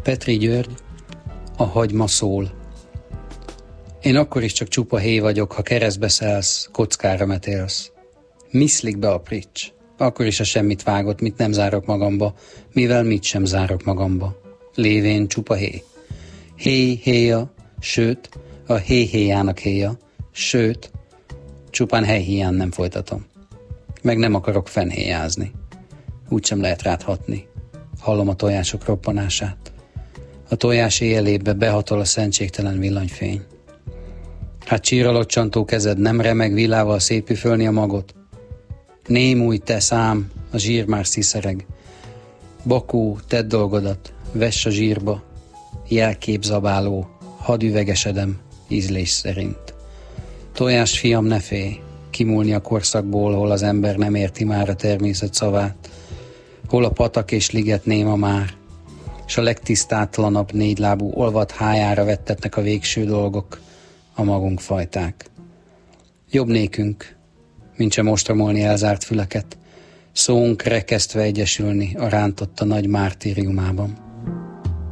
Petri György, a hagyma szól. Én akkor is csak csupa héj vagyok, ha keresztbe szelsz, kockára metélsz. Miszlik be a prics, akkor is a semmit vágott, mit nem zárok magamba, mivel mit sem zárok magamba. Lévén csupa héj. Héj, héja, sőt, a héjának héja, sőt, csupán helyhiány nem folytatom. Meg nem akarok fennhéjázni. Úgysem lehet rád hatni. Hallom a tojások roppanását. A tojás éjjelébe behatol a szentségtelen villanyfény. Hát csíralocsantó kezed nem remeg villával szépüfölni a magot? Némúj te szám, a zsír már sziszereg. Bakó, tedd dolgodat, vess a zsírba. Jelképzabáló, hadd üvegesedem, ízlés szerint. Tojás, fiam, ne félj, kimúlni a korszakból, hol az ember nem érti már a természet szavát, hol a patak és liget néma már, s a legtisztátlanabb négylábú olvad hájára vettetnek a végső dolgok, a magunk fajták. Jobb nékünk, mint sem ostromolni elzárt füleket, szónk rekesztve egyesülni a rántotta nagy mártíriumában.